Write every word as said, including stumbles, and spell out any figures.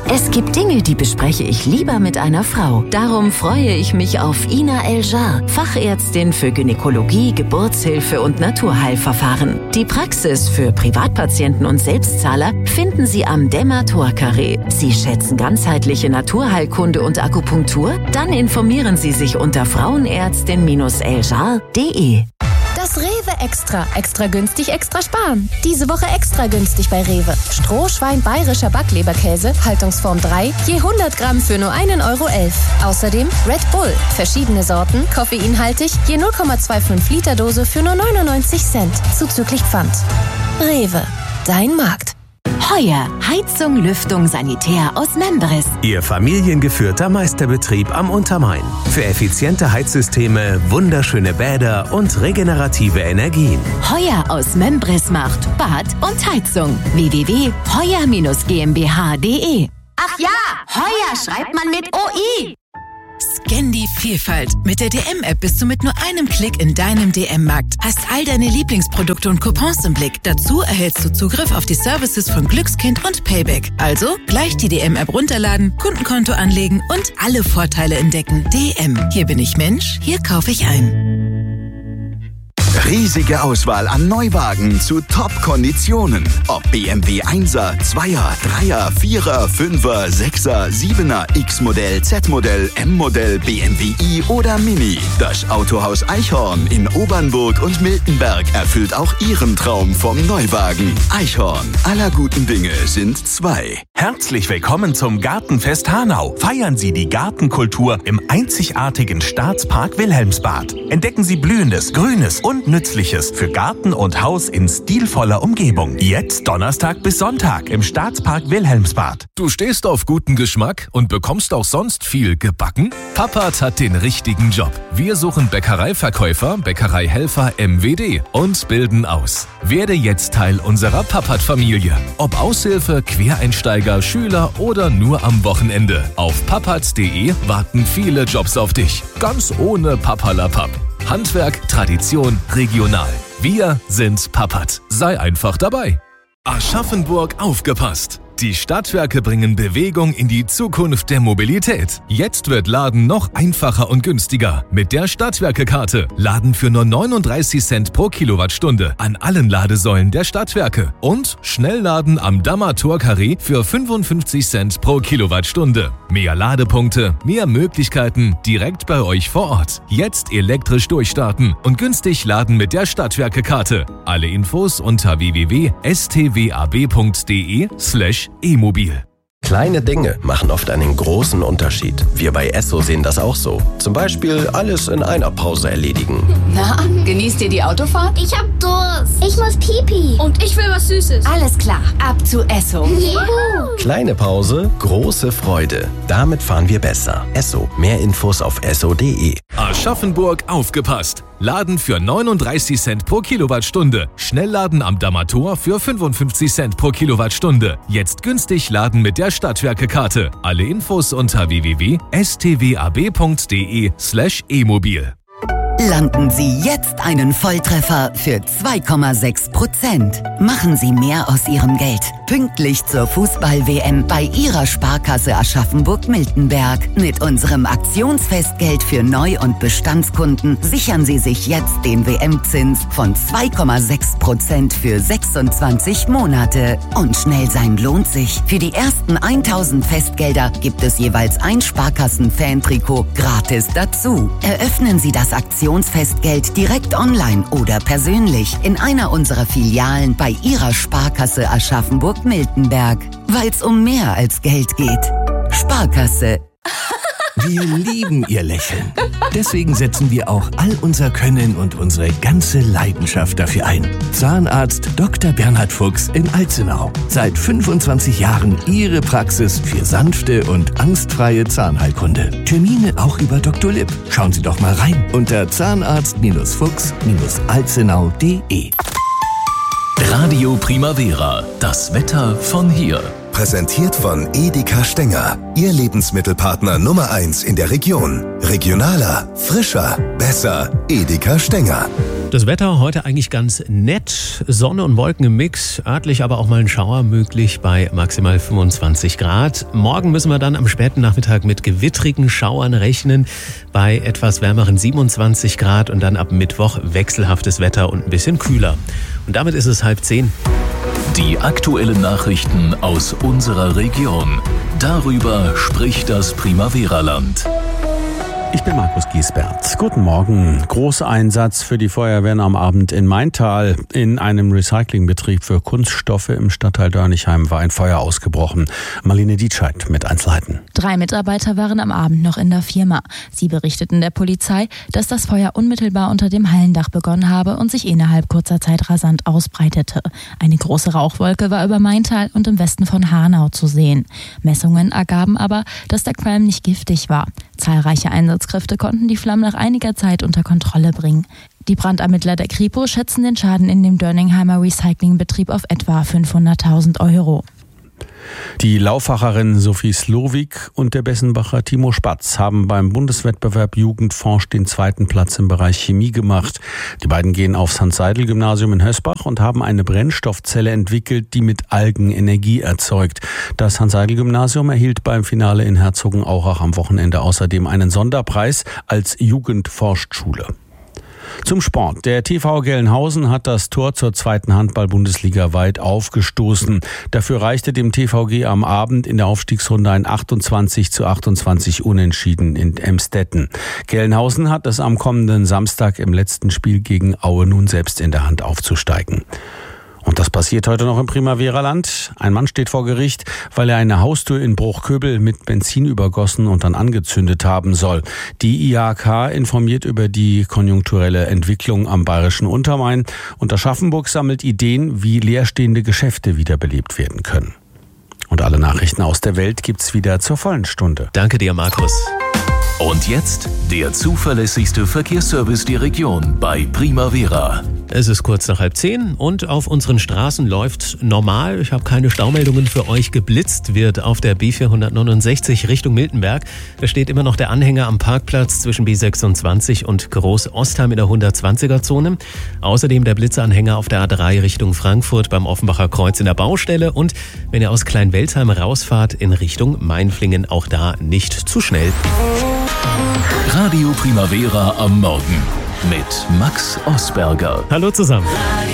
Es gibt Dinge, die bespreche ich lieber mit einer Frau. Darum freue ich mich auf Ina El-Jar, Fachärztin für Gynäkologie, Geburtshilfe und Naturheilverfahren. Die Praxis für Privatpatienten und Selbstzahler finden Sie am Demator-Carré. Sie schätzen ganzheitliche Naturheilkunde und Akupunktur? Dann informieren Sie sich unter frauenärztin eljar punkt de. Das Rewe Extra. Extra günstig, extra sparen. Diese Woche extra günstig bei Rewe. Strohschwein bayerischer Backleberkäse, Haltungsform drei, je hundert Gramm für nur einen Euro elf. Außerdem Red Bull. Verschiedene Sorten, koffeinhaltig, je null Komma fünfundzwanzig Liter Dose für nur neunundneunzig Cent. Zuzüglich Pfand. Rewe. Dein Markt. Heuer. Heizung, Lüftung, Sanitär aus Membris. Ihr familiengeführter Meisterbetrieb am Untermain. Für effiziente Heizsysteme, wunderschöne Bäder und regenerative Energien. Heuer aus Membris macht Bad und Heizung. w w w punkt heuer Bindestrich g m b h punkt de. Ach ja, Heuer schreibt man mit O I. Scan die Vielfalt. Mit der D M-App bist du mit nur einem Klick in deinem D M-Markt. Hast all deine Lieblingsprodukte und Coupons im Blick. Dazu erhältst du Zugriff auf die Services von Glückskind und Payback. Also gleich die D M-App runterladen, Kundenkonto anlegen und alle Vorteile entdecken. D M. Hier bin ich Mensch, hier kaufe ich ein. Riesige Auswahl an Neuwagen zu Top-Konditionen. Ob B M W Einser, Zweier, Dreier, Vierer, Fünfer, Sechser, Siebener, X-Modell, Z-Modell, M-Modell, B M W i oder Mini. Das Autohaus Eichhorn in Obernburg und Miltenberg erfüllt auch Ihren Traum vom Neuwagen. Eichhorn, aller guten Dinge sind zwei. Herzlich willkommen zum Gartenfest Hanau. Feiern Sie die Gartenkultur im einzigartigen Staatspark Wilhelmsbad. Entdecken Sie Blühendes, Grünes und Nützliches für Garten und Haus in stilvoller Umgebung. Jetzt Donnerstag bis Sonntag im Staatspark Wilhelmsbad. Du stehst auf guten Geschmack und bekommst auch sonst viel gebacken? Pappat hat den richtigen Job. Wir suchen Bäckereiverkäufer, Bäckereihelfer M W D und bilden aus. Werde jetzt Teil unserer Pappat-Familie. Ob Aushilfe, Quereinsteiger, Schüler oder nur am Wochenende. Auf pappat punkt de warten viele Jobs auf dich. Ganz ohne Papperlapapp. Handwerk, Tradition, regional. Wir sind Pappat. Sei einfach dabei. Aschaffenburg aufgepasst. Die Stadtwerke bringen Bewegung in die Zukunft der Mobilität. Jetzt wird Laden noch einfacher und günstiger. Mit der Stadtwerke-Karte. Laden für nur neununddreißig Cent pro Kilowattstunde an allen Ladesäulen der Stadtwerke. Und Schnellladen am Damator-Carré für fünfundfünfzig Cent pro Kilowattstunde. Mehr Ladepunkte, mehr Möglichkeiten direkt bei euch vor Ort. Jetzt elektrisch durchstarten und günstig laden mit der Stadtwerke-Karte. Alle Infos unter w w w punkt s t w a b punkt de slash e-mobil. Kleine Dinge machen oft einen großen Unterschied. Wir bei Esso sehen das auch so. Zum Beispiel alles in einer Pause erledigen. Na, genießt ihr die Autofahrt? Ich hab Durst. Ich muss Pipi. Und ich will was Süßes. Alles klar, ab zu Esso. Juhu. Kleine Pause, große Freude. Damit fahren wir besser. Esso. Mehr Infos auf esso punkt de. Aschaffenburg aufgepasst. Laden für neununddreißig Cent pro Kilowattstunde. Schnellladen am Damator für fünfundfünfzig Cent pro Kilowattstunde. Jetzt günstig laden mit der Stadtwerke-Karte. Alle Infos unter w w w punkt s t w a b punkt de slash e-mobil. Landen Sie jetzt einen Volltreffer für zwei Komma sechs Prozent. Machen Sie mehr aus Ihrem Geld. Pünktlich zur Fußball-W M bei Ihrer Sparkasse Aschaffenburg-Miltenberg. Mit unserem Aktionsfestgeld für Neu- und Bestandskunden sichern Sie sich jetzt den W M-Zins von zwei Komma sechs Prozent für sechsundzwanzig Monate. Und schnell sein lohnt sich. Für die ersten tausend Festgelder gibt es jeweils ein Sparkassen-Fan-Trikot gratis dazu. Eröffnen Sie das Aktionsfestgeld direkt online oder persönlich in einer unserer Filialen bei Ihrer Sparkasse Aschaffenburg-Miltenberg. Weil's um mehr als Geld geht. Sparkasse. Wir lieben Ihr Lächeln. Deswegen setzen wir auch all unser Können und unsere ganze Leidenschaft dafür ein. Zahnarzt Doktor Bernhard Fuchs in Alzenau. Seit fünfundzwanzig Jahren Ihre Praxis für sanfte und angstfreie Zahnheilkunde. Termine auch über Doktor Lipp. Schauen Sie doch mal rein unter zahnarzt Fuchs alzenau punkt de. Radio Primavera, das Wetter von hier. Präsentiert von Edeka Stenger, Ihr Lebensmittelpartner Nummer eins in der Region. Regionaler, frischer, besser. Edeka Stenger. Das Wetter heute eigentlich ganz nett. Sonne und Wolken im Mix. Örtlich aber auch mal ein Schauer möglich bei maximal fünfundzwanzig Grad. Morgen müssen wir dann am späten Nachmittag mit gewittrigen Schauern rechnen. Bei etwas wärmeren siebenundzwanzig Grad und dann ab Mittwoch wechselhaftes Wetter und ein bisschen kühler. Und damit ist es halb zehn. Die aktuellen Nachrichten aus unserer Region. Darüber spricht das Primavera-Land. Ich bin Markus Giesbert. Guten Morgen. Großeinsatz für die Feuerwehren am Abend in Maintal. In einem Recyclingbetrieb für Kunststoffe im Stadtteil Dörnigheim war ein Feuer ausgebrochen. Marlene Dietscheid mit Einzelheiten. Drei Mitarbeiter waren am Abend noch in der Firma. Sie berichteten der Polizei, dass das Feuer unmittelbar unter dem Hallendach begonnen habe und sich innerhalb kurzer Zeit rasant ausbreitete. Eine große Rauchwolke war über Maintal und im Westen von Hanau zu sehen. Messungen ergaben aber, dass der Qualm nicht giftig war. Zahlreiche Einsatzkräfte konnten die Flammen nach einiger Zeit unter Kontrolle bringen. Die Brandermittler der Kripo schätzen den Schaden in dem Dörningheimer Recyclingbetrieb auf etwa fünfhunderttausend Euro. Die Lauffacherin Sophie Slowik und der Bessenbacher Timo Spatz haben beim Bundeswettbewerb Jugendforsch den zweiten Platz im Bereich Chemie gemacht. Die beiden gehen aufs Hans-Seidel-Gymnasium in Hösbach und haben eine Brennstoffzelle entwickelt, die mit Algen Energie erzeugt. Das Hans-Seidel-Gymnasium erhielt beim Finale in Herzogenaurach am Wochenende außerdem einen Sonderpreis als Jugendforschschule. Zum Sport. Der T V Gelnhausen hat das Tor zur zweiten Handball-Bundesliga weit aufgestoßen. Dafür reichte dem T V G am Abend in der Aufstiegsrunde ein achtundzwanzig zu achtundzwanzig Unentschieden in Emstetten. Gelnhausen hat es am kommenden Samstag im letzten Spiel gegen Aue nun selbst in der Hand aufzusteigen. Und das passiert heute noch im Primavera-Land. Ein Mann steht vor Gericht, weil er eine Haustür in Bruchköbel mit Benzin übergossen und dann angezündet haben soll. Die I H K informiert über die konjunkturelle Entwicklung am bayerischen Untermain und Aschaffenburg sammelt Ideen, wie leerstehende Geschäfte wiederbelebt werden können. Und alle Nachrichten aus der Welt gibt's wieder zur vollen Stunde. Danke dir, Markus. Und jetzt der zuverlässigste Verkehrsservice der Region bei Primavera. Es ist kurz nach halb zehn und auf unseren Straßen läuft normal. Ich habe keine Staumeldungen für euch. Geblitzt wird auf der B vierhundertneunundsechzig Richtung Miltenberg. Da steht immer noch der Anhänger am Parkplatz zwischen B sechsundzwanzig und Groß-Ostheim in der hundertzwanziger-Zone. Außerdem der Blitzanhänger auf der A drei Richtung Frankfurt beim Offenbacher Kreuz in der Baustelle. Und wenn ihr aus Kleinweltheim rausfahrt in Richtung Mainflingen, auch da nicht zu schnell. Radio Primavera am Morgen mit Max Osberger. Hallo zusammen.